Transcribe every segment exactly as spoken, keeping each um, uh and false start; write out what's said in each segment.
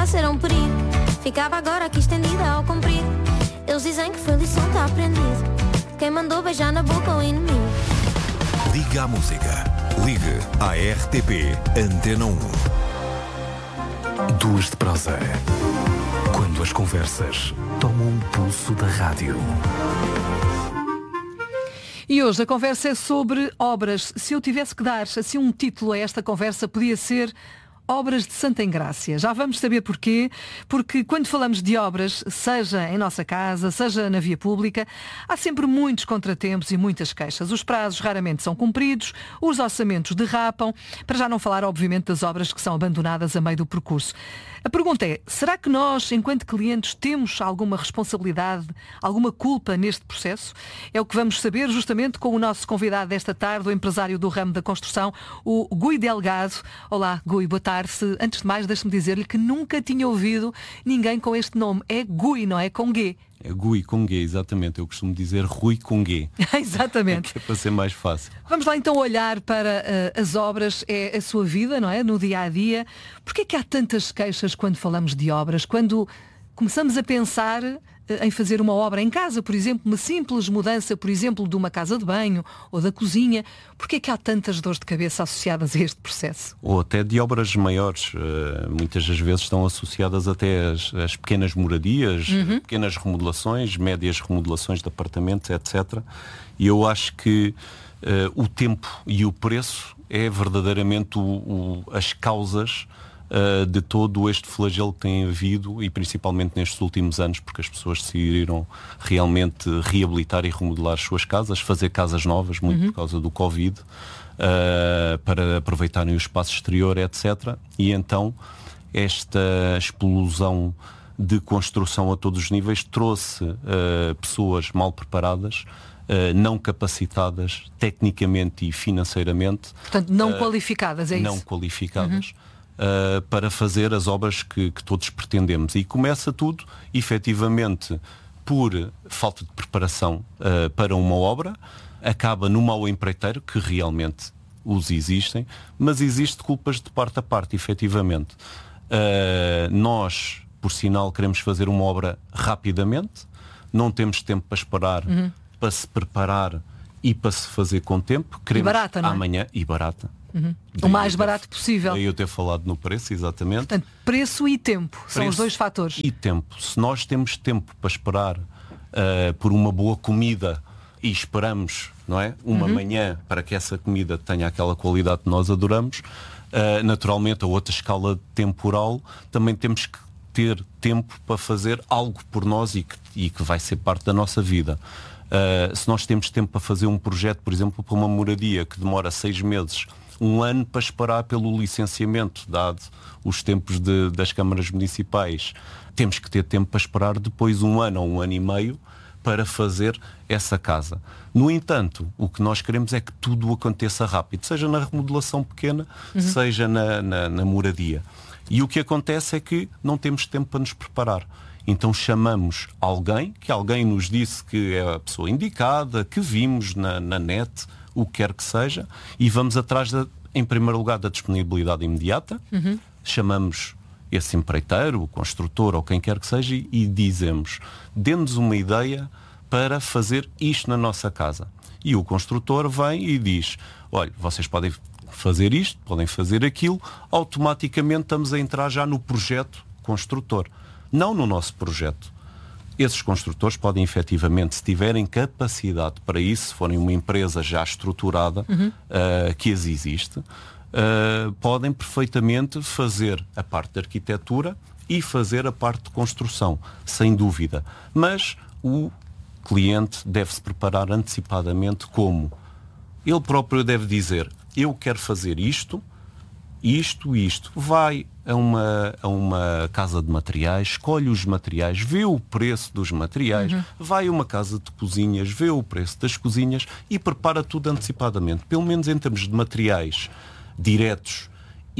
ser um perigo. Ficava agora aqui estendida ao comprido. Eles dizem que foi lição, tá aprendido. Quem mandou beijar na boca o inimigo. Liga à música. Ligue à R T P Antena um. Duas de prosa. Quando as conversas tomam um pulso da rádio. E hoje a conversa é sobre obras. Se eu tivesse que dar assim um título a esta conversa, podia ser Obras de Santa Engrácia. Já vamos saber porquê, porque quando falamos de obras, seja em nossa casa, seja na via pública, há sempre muitos contratempos e muitas queixas. Os prazos raramente são cumpridos, os orçamentos derrapam, para já não falar, obviamente, das obras que são abandonadas a meio do percurso. A pergunta é, será que nós, enquanto clientes, temos alguma responsabilidade, alguma culpa neste processo? É o que vamos saber justamente com o nosso convidado desta tarde, o empresário do ramo da construção, o Gui Delgado. Olá, Gui, boa tarde. Antes de mais, deixe-me dizer-lhe que nunca tinha ouvido ninguém com este nome. É Gui, não é? Com G. É Gui com G, exatamente. Eu costumo dizer Rui com G. Exatamente. É para ser mais fácil. Vamos lá então olhar para uh, as obras, é a sua vida, não é? No dia-a-dia. Porquê é que há tantas queixas quando falamos de obras? Quando começamos a pensar uh, em fazer uma obra em casa, por exemplo, uma simples mudança, por exemplo, de uma casa de banho ou da cozinha, porquê é que há tantas dores de cabeça associadas a este processo? Ou até de obras maiores. Uh, muitas das vezes estão associadas até às, às pequenas moradias, uhum. pequenas remodelações, médias remodelações de apartamentos, etcétera. E eu acho que uh, o tempo e o preço é verdadeiramente o, o, as causas Uh, de todo este flagelo que tem havido e principalmente nestes últimos anos, porque as pessoas decidiram realmente reabilitar e remodelar as suas casas, fazer casas novas, muito uhum. por causa do Covid, uh, para aproveitarem o espaço exterior, etcétera. E então esta explosão de construção a todos os níveis trouxe uh, pessoas mal preparadas, Uh, não capacitadas tecnicamente e financeiramente. Portanto, não uh, qualificadas, é não isso? Não qualificadas. Uhum. Uh, para fazer as obras que, que todos pretendemos. E começa tudo, efetivamente, por falta de preparação uh, para uma obra, acaba no mau empreiteiro, que realmente os existem, mas existe culpas de parte a parte, efetivamente. Uh, nós, por sinal, queremos fazer uma obra rapidamente, não temos tempo para esperar, uhum. para se preparar e para se fazer com tempo. Queremos e barata, não é? Amanhã, e barata. Uhum. O mais barato possível. Daí eu ter falado no preço, exatamente. Portanto, preço e tempo preço são os dois fatores. E tempo. Se nós temos tempo para esperar uh, por uma boa comida e esperamos, não é, uma uhum. manhã para que essa comida tenha aquela qualidade que nós adoramos, uh, naturalmente a outra escala temporal também temos que ter tempo para fazer algo por nós e que, e que vai ser parte da nossa vida. Uh, se nós temos tempo para fazer um projeto, por exemplo, para uma moradia que demora seis meses, um ano para esperar pelo licenciamento, dado os tempos de, das câmaras municipais, temos que ter tempo para esperar depois um ano ou um ano e meio para fazer essa casa. No entanto, o que nós queremos é que tudo aconteça rápido, seja na remodelação pequena, uhum. seja na, na, na moradia. E o que acontece é que não temos tempo para nos preparar. Então chamamos alguém, que alguém nos disse que é a pessoa indicada, que vimos na, na net, o que quer que seja, e vamos atrás, da, em primeiro lugar, da disponibilidade imediata, uhum. chamamos esse empreiteiro, o construtor ou quem quer que seja e, e dizemos, dê-nos uma ideia para fazer isto na nossa casa. E o construtor vem e diz, olha, vocês podem fazer isto, podem fazer aquilo, automaticamente estamos a entrar já no projeto construtor, não no nosso projeto. Esses construtores podem efetivamente, se tiverem capacidade para isso, se forem uma empresa já estruturada, uhum. uh, que as existe, uh, podem perfeitamente fazer a parte de arquitetura e fazer a parte de construção, sem dúvida. Mas o cliente deve se preparar antecipadamente como? Ele próprio deve dizer, eu quero fazer isto, isto, isto. Vai a uma, a uma casa de materiais, escolhe os materiais, vê o preço dos materiais, uhum. vai a uma casa de cozinhas, vê o preço das cozinhas e prepara tudo antecipadamente. Pelo menos em termos de materiais diretos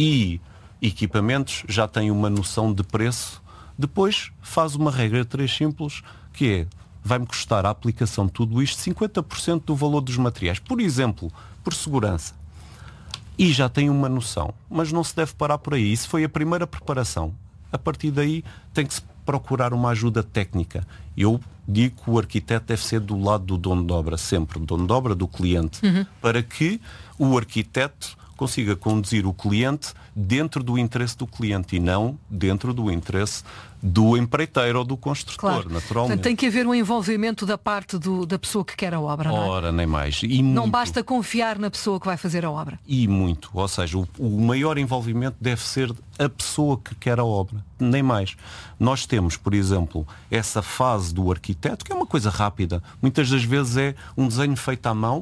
e equipamentos, já tem uma noção de preço. Depois faz uma regra de três simples, que é, vai-me custar a aplicação de tudo isto cinquenta por cento do valor dos materiais. Por exemplo, por segurança. E já tem uma noção, mas não se deve parar por aí. Isso foi a primeira preparação. A partir daí tem que se procurar uma ajuda técnica. Eu digo que o arquiteto deve ser do lado do dono de obra, sempre, do dono de obra, do cliente, uhum. para que o arquiteto consiga conduzir o cliente dentro do interesse do cliente e não dentro do interesse do empreiteiro ou do construtor, claro. naturalmente. Portanto, tem que haver um envolvimento da parte do, da pessoa que quer a obra, não é? Ora, nem mais. E não muito. Basta confiar na pessoa que vai fazer a obra. E muito. Ou seja, o, o maior envolvimento deve ser a pessoa que quer a obra, nem mais. Nós temos, por exemplo, essa fase do arquiteto, que é uma coisa rápida. Muitas das vezes é um desenho feito à mão,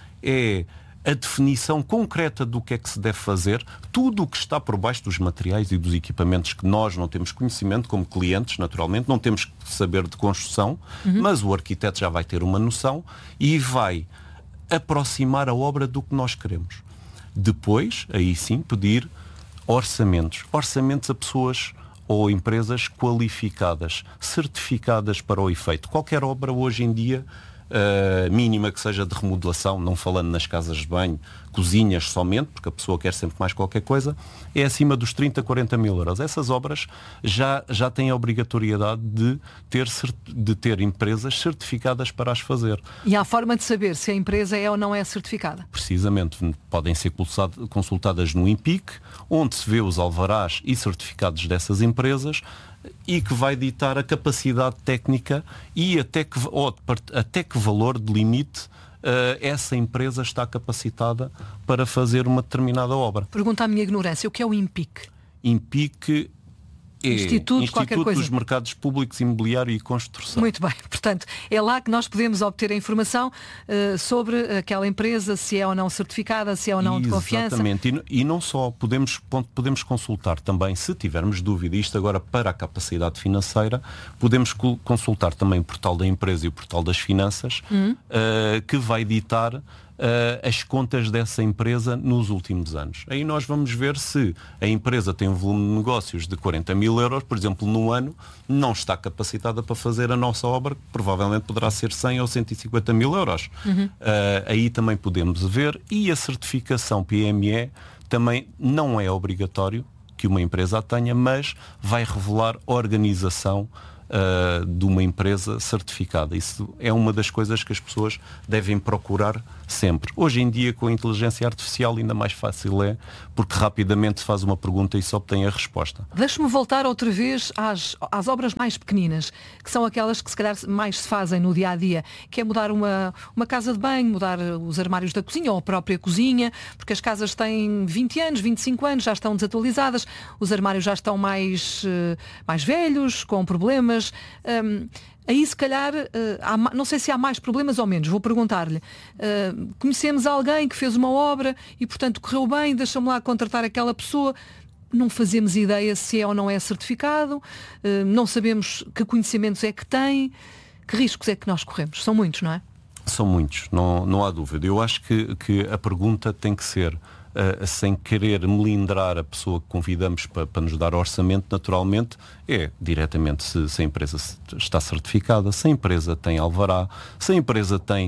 é a definição concreta do que é que se deve fazer, tudo o que está por baixo dos materiais e dos equipamentos que nós não temos conhecimento, como clientes, naturalmente, não temos que saber de construção, uhum. mas o arquiteto já vai ter uma noção e vai aproximar a obra do que nós queremos. Depois, aí sim, pedir orçamentos. Orçamentos a pessoas ou empresas qualificadas, certificadas para o efeito. Qualquer obra hoje em dia, Uh, mínima que seja de remodelação, não falando nas casas de banho, cozinhas somente, porque a pessoa quer sempre mais qualquer coisa, é acima dos trinta, quarenta mil euros. Essas obras já, já têm a obrigatoriedade de ter, de ter empresas certificadas para as fazer. E há forma de saber se a empresa é ou não é certificada? Precisamente, podem ser consultadas no INPIC, onde se vê os alvarás e certificados dessas empresas, e que vai ditar a capacidade técnica e até que, ou, até que valor de limite uh, essa empresa está capacitada para fazer uma determinada obra. Pergunta à minha ignorância, o que é o INPIC? INPIC é Instituto, Instituto dos Mercados Públicos, Imobiliário e Construção. Muito bem, portanto, é lá que nós podemos obter a informação uh, sobre aquela empresa, se é ou não certificada, se é ou não de confiança. Exatamente, e, e não só, podemos, podemos consultar também, se tivermos dúvida, isto agora para a capacidade financeira, podemos consultar também o portal da empresa e o portal das finanças, hum. uh, que vai ditar Uh, as contas dessa empresa nos últimos anos. Aí nós vamos ver se a empresa tem um volume de negócios de quarenta mil euros, por exemplo, no ano, não está capacitada para fazer a nossa obra, que provavelmente poderá ser cem ou cento e cinquenta mil euros. Uhum. Uh, aí também podemos ver, e a certificação P M E também não é obrigatório que uma empresa a tenha, mas vai revelar a organização Uh, de uma empresa certificada. Isso é uma das coisas que as pessoas devem procurar sempre. Hoje em dia, com a inteligência artificial, ainda mais fácil é, porque rapidamente se faz uma pergunta e se obtém a resposta. Deixe-me voltar outra vez às, às obras mais pequeninas, que são aquelas que se calhar mais se fazem no dia-a-dia, que é mudar uma, uma casa de banho, mudar os armários da cozinha ou a própria cozinha, porque as casas têm vinte anos, vinte e cinco anos, já estão desatualizadas, os armários já estão mais, uh, mais velhos, com problemas. Um, aí se calhar uh, há, não sei se há mais problemas ou menos, vou perguntar-lhe, uh, conhecemos alguém que fez uma obra e portanto correu bem, deixa-me lá contratar aquela pessoa, não fazemos ideia se é ou não é certificado, uh, não sabemos que conhecimentos é que tem, que riscos é que nós corremos, são muitos, não é? São muitos, não, não há dúvida. Eu acho que, que a pergunta tem que ser Uh, sem querer melindrar a pessoa que convidamos para, para nos dar orçamento, naturalmente, é diretamente se, se a empresa está certificada, se a empresa tem alvará, se a empresa tem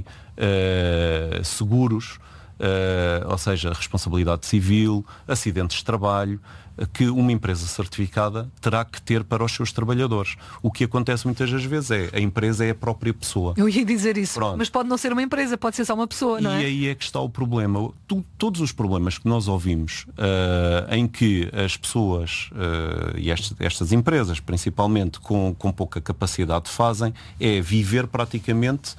uh, seguros, uh, ou seja, responsabilidade civil, acidentes de trabalho, que uma empresa certificada terá que ter para os seus trabalhadores. O que acontece muitas das vezes é a empresa é a própria pessoa. Eu ia dizer isso, Pronto. Mas pode não ser uma empresa, pode ser só uma pessoa, não é? E aí é que está o problema. Tu, todos os problemas que nós ouvimos uh, em que as pessoas uh, e estas, estas empresas, principalmente com, com pouca capacidade, fazem é viver praticamente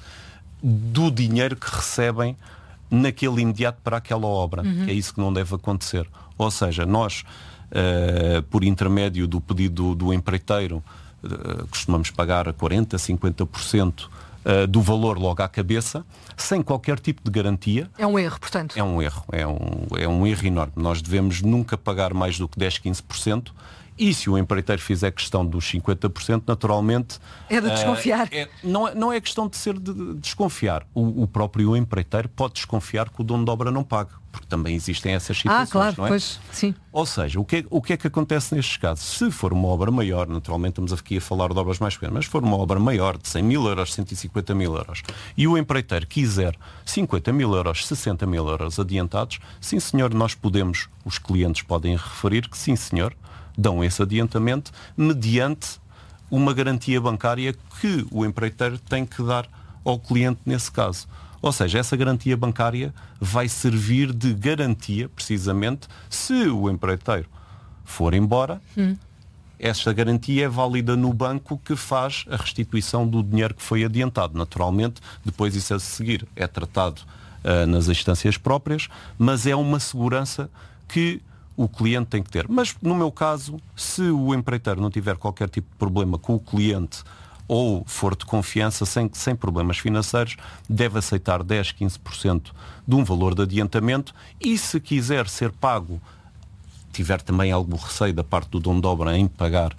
do dinheiro que recebem naquele imediato para aquela obra. Uhum. É isso que não deve acontecer. Ou seja, nós Uh, por intermédio do pedido do, do empreiteiro, uh, costumamos pagar quarenta, cinquenta por cento uh, do valor logo à cabeça, sem qualquer tipo de garantia. É um erro, portanto. É um erro, é um, é um erro enorme. Nós devemos nunca pagar mais do que dez, quinze por cento. E se o empreiteiro fizer questão dos cinquenta por cento, naturalmente... É de desconfiar. Uh, é, não, é, não é questão de ser de, de desconfiar. O, o próprio empreiteiro pode desconfiar que o dono de obra não pague. Porque também existem essas situações, ah, claro, não é? Pois, sim. Ou seja, o que, é, o que é que acontece nestes casos? Se for uma obra maior, naturalmente estamos aqui a falar de obras mais pequenas, mas se for uma obra maior de cem mil euros, cento e cinquenta mil euros, e o empreiteiro quiser cinquenta mil euros, sessenta mil euros adiantados, sim senhor, nós podemos, os clientes podem referir que sim senhor, dão esse adiantamento mediante uma garantia bancária que o empreiteiro tem que dar ao cliente nesse caso. Ou seja, essa garantia bancária vai servir de garantia, precisamente, se o empreiteiro for embora, hum. esta garantia é válida no banco que faz a restituição do dinheiro que foi adiantado. Naturalmente, depois isso a seguir é tratado uh, nas instâncias próprias, mas é uma segurança que o cliente tem que ter. Mas, no meu caso, se o empreiteiro não tiver qualquer tipo de problema com o cliente ou for de confiança, sem, sem problemas financeiros, deve aceitar dez, quinze por cento de um valor de adiantamento e, se quiser ser pago, tiver também algum receio da parte do dono de obra em pagar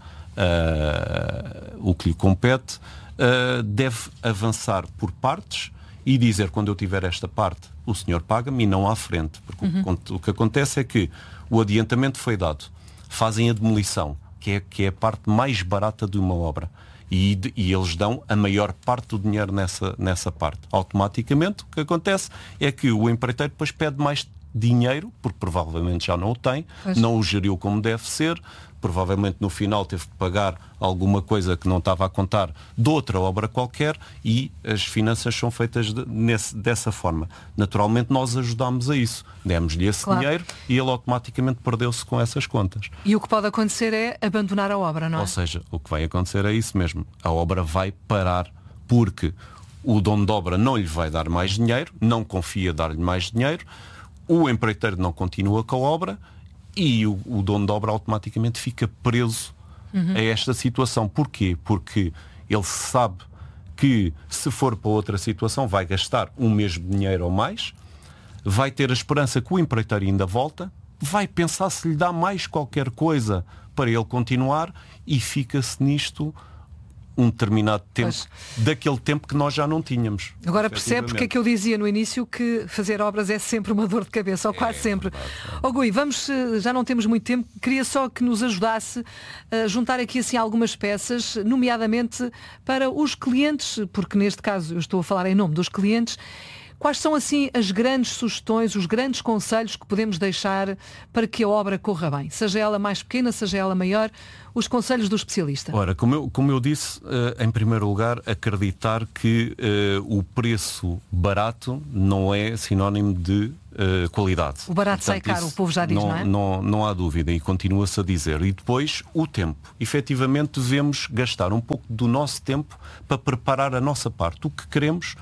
uh, o que lhe compete, uh, deve avançar por partes e dizer, quando eu tiver esta parte, o senhor paga-me, e não à frente. Porque uhum. o, o que acontece é que o adiantamento foi dado, fazem a demolição, que é, que é a parte mais barata de uma obra. E, e eles dão a maior parte do dinheiro nessa, nessa parte. Automaticamente, o que acontece é que o empreiteiro depois pede mais dinheiro, porque provavelmente já não o tem, pois. Não o geriu como deve ser, provavelmente no final teve que pagar alguma coisa que não estava a contar de outra obra qualquer, e as finanças são feitas de, nesse, dessa forma. Naturalmente nós ajudámos a isso, demos-lhe esse claro. dinheiro e ele automaticamente perdeu-se com essas contas. E o que pode acontecer é abandonar a obra, não é? Ou seja, o que vai acontecer é isso mesmo, a obra vai parar porque o dono de obra não lhe vai dar mais dinheiro, não confia dar-lhe mais dinheiro, o empreiteiro não continua com a obra e o, o dono de obra automaticamente fica preso uhum. a esta situação. Porquê? Porque ele sabe que, se for para outra situação, vai gastar o mesmo dinheiro ou mais, vai ter a esperança que o empreiteiro ainda volta, vai pensar se lhe dá mais qualquer coisa para ele continuar, e fica-se nisto um determinado tempo, pois. daquele tempo que nós já não tínhamos. Agora percebe porque é que eu dizia no início que fazer obras é sempre uma dor de cabeça, ou quase é, sempre. Ó oh, Gui, vamos, já não temos muito tempo, queria só que nos ajudasse a juntar aqui assim algumas peças, nomeadamente para os clientes, porque neste caso eu estou a falar em nome dos clientes. Quais são assim as grandes sugestões, os grandes conselhos que podemos deixar para que a obra corra bem? Seja ela mais pequena, seja ela maior, os conselhos do especialista. Ora, como eu, como eu disse, uh, em primeiro lugar, acreditar que uh, o preço barato não é sinónimo de uh, qualidade. O barato Portanto, sai caro, o povo já diz, não, não é? Não, não há dúvida, e continua-se a dizer. E depois, o tempo. Efetivamente, devemos gastar um pouco do nosso tempo para preparar a nossa parte. O que queremos,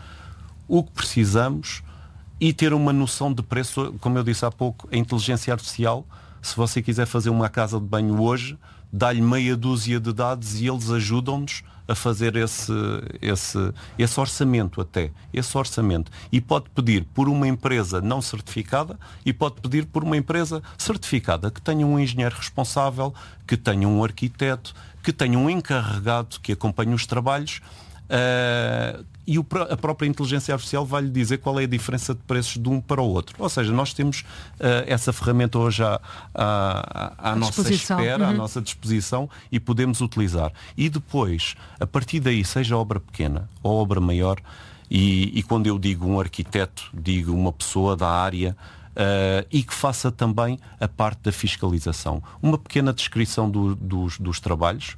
o que precisamos, e ter uma noção de preço. Como eu disse há pouco, a inteligência artificial, se você quiser fazer uma casa de banho hoje, dá-lhe meia dúzia de dados e eles ajudam-nos a fazer esse, esse, esse orçamento até, esse orçamento. E pode pedir por uma empresa não certificada e pode pedir por uma empresa certificada, que tenha um engenheiro responsável, que tenha um arquiteto, que tenha um encarregado que acompanhe os trabalhos. Uh, e o, a própria inteligência artificial vai-lhe dizer qual é a diferença de preços de um para o outro. Ou seja, nós temos uh, essa ferramenta hoje à, à, à nossa espera, uhum. à nossa disposição, e podemos utilizar. E depois, a partir daí, seja obra pequena ou obra maior, e, e quando eu digo um arquiteto, digo uma pessoa da área, Uh, e que faça também a parte da fiscalização. Uma pequena descrição do, dos, dos trabalhos,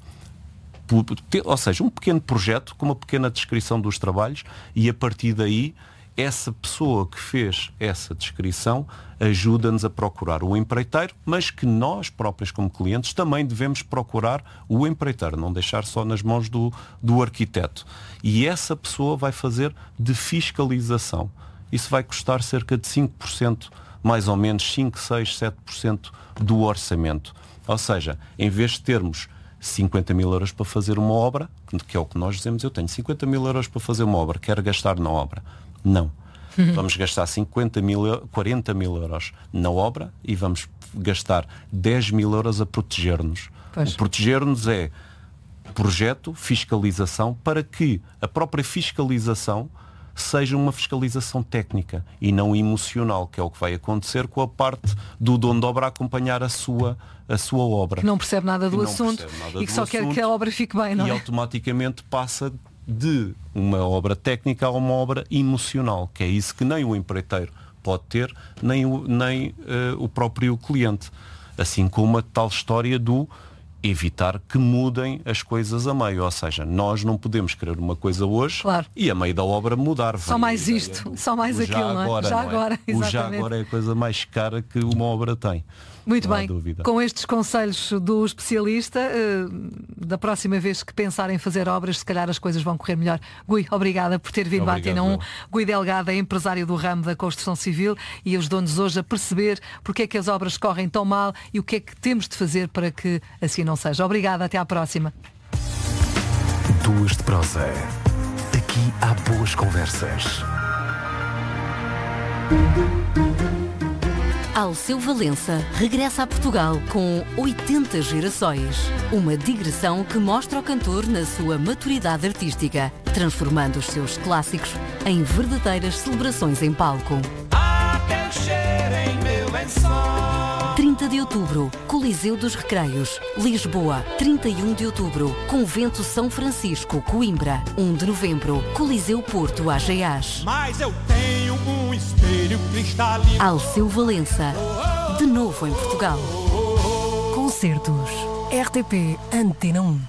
ou seja, um pequeno projeto com uma pequena descrição dos trabalhos, e a partir daí essa pessoa que fez essa descrição ajuda-nos a procurar o empreiteiro, mas que nós próprios como clientes também devemos procurar o empreiteiro, não deixar só nas mãos do, do arquiteto. E essa pessoa vai fazer de fiscalização. Isso vai custar cerca de cinco por cento, mais ou menos cinco, seis, sete por cento do orçamento. Ou seja, em vez de termos cinquenta mil euros para fazer uma obra, que é o que nós dizemos, eu tenho cinquenta mil euros para fazer uma obra, quero gastar na obra. Não. Uhum. Vamos gastar cinquenta mil, quarenta mil euros na obra e vamos gastar dez mil euros a proteger-nos. Pois. O proteger-nos é projeto, fiscalização, para que a própria fiscalização seja uma fiscalização técnica e não emocional, que é o que vai acontecer com a parte do dono de obra a acompanhar a sua, a sua obra. Que não percebe nada do assunto e que só quer que a obra fique bem, não é? E automaticamente passa de uma obra técnica a uma obra emocional, que é isso que nem o empreiteiro pode ter, nem o, nem, uh, o próprio cliente. Assim como a tal história do evitar que mudem as coisas a meio. Ou seja, nós não podemos querer uma coisa hoje, claro, e a meio da obra mudar. Só mais isto, do, só mais aquilo, não é? Agora, já não é? agora, o já agora é a coisa mais cara que uma obra tem. Muito bem, com estes conselhos do especialista, da próxima vez que pensarem em fazer obras, se calhar as coisas vão correr melhor. Gui, obrigada por ter vindo à Antena um. Gui Delgado é empresário do ramo da construção civil e ajudou-nos hoje a perceber porque é que as obras correm tão mal e o que é que temos de fazer para que assim não seja. Obrigada, até à próxima. Duas de prosa. Aqui há boas conversas. Alceu Valença regressa a Portugal com oitenta gerações. Uma digressão que mostra o cantor na sua maturidade artística, transformando os seus clássicos em verdadeiras celebrações em palco. Há teu cheiro em meu lençol. trinta de outubro, Coliseu dos Recreios, Lisboa. trinta e um de outubro, Convento São Francisco, Coimbra. um de novembro, Coliseu Porto, Ageás. Mas eu tenho um espelho cristalino. Alceu Valença, de novo em Portugal. Concertos. R T P Antena um.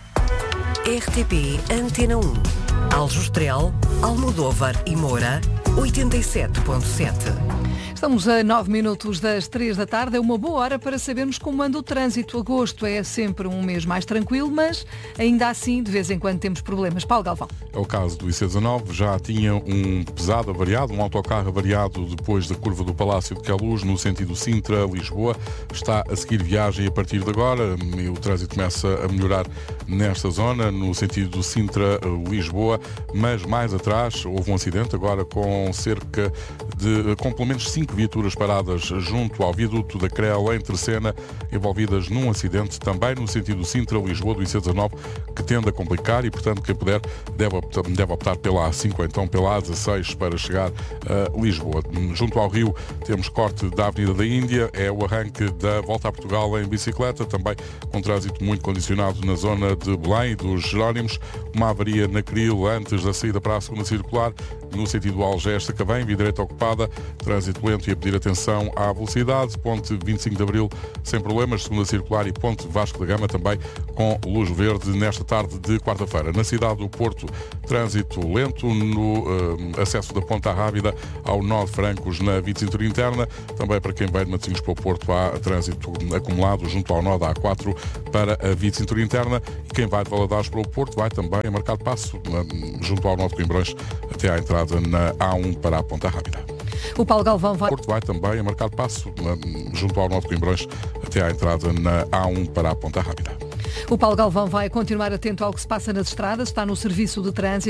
R T P Antena um. Aljustrel, Almodóvar e Moura, oitenta e sete ponto sete. Estamos a nove minutos das três da tarde. É uma boa hora para sabermos como anda o trânsito. Agosto é sempre um mês mais tranquilo, mas ainda assim, de vez em quando, temos problemas. Paulo Galvão. É o caso do I C dezanove. Já tinha um pesado avariado, um autocarro avariado depois da curva do Palácio de Queluz, no sentido Sintra-Lisboa. Está a seguir viagem a partir de agora. E o trânsito começa a melhorar nesta zona, no sentido Sintra-Lisboa. Mas mais atrás houve um acidente, agora com cerca de, com pelo menos cinco viaturas paradas junto ao viaduto da Crel, em Terceira, envolvidas num acidente também no sentido Sintra-Lisboa do I C dezanove, que tende a complicar e, portanto, quem puder deve optar, deve optar pela A cinco ou então pela A dezasseis para chegar a Lisboa. Junto ao Rio temos corte da Avenida da Índia, é o arranque da Volta a Portugal em bicicleta, também com trânsito muito condicionado na zona de Belém e dos Jerónimos, uma avaria na Cril antes da saída para a segunda circular, no sentido Algés-Sacavém, via direita ocupada, trânsito lento e a pedir atenção à velocidade. Ponte vinte e cinco de Abril sem problemas, segunda circular e Ponte Vasco da Gama também com luz verde nesta tarde de quarta-feira. Na cidade do Porto, trânsito lento no uh, acesso da Ponta Rábida ao nó de Francos na vinte cintura interna. Também para quem vai de Matosinhos para o Porto há trânsito acumulado junto ao nó da A quatro para a vinte cintura interna. E quem vai de Valadares para o Porto vai também a marcar passo uh, junto ao nó de Coimbrões até à entrada na A um para a Ponta Rábida. O Paulo Galvão vai... Porto vai também a marcar passo junto ao nó de Coimbrões até à entrada na A um para a Ponta Rábida. O Paulo Galvão vai continuar atento ao que se passa nas estradas, está no serviço de trânsito.